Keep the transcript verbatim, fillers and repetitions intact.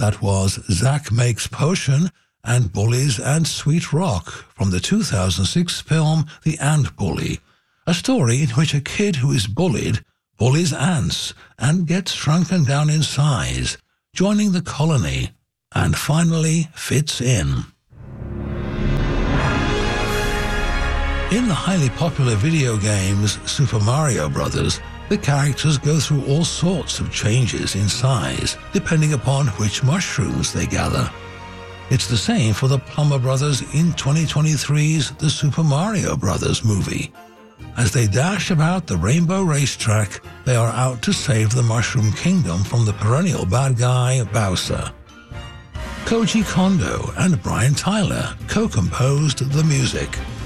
That was Zack Makes Potion and Bullies and Sweet Rock from the two thousand six film The Ant Bully, a story in which a kid who is bullied bullies ants and gets shrunken down in size, joining the colony, and finally fits in. In the highly popular video games Super Mario Bros., the characters go through all sorts of changes in size, depending upon which mushrooms they gather. It's the same for the Plumber Brothers in twenty twenty-three's The Super Mario Bros. Movie. As they dash about the Rainbow Racetrack, they are out to save the Mushroom Kingdom from the perennial bad guy, Bowser. Koji Kondo and Brian Tyler co-composed the music.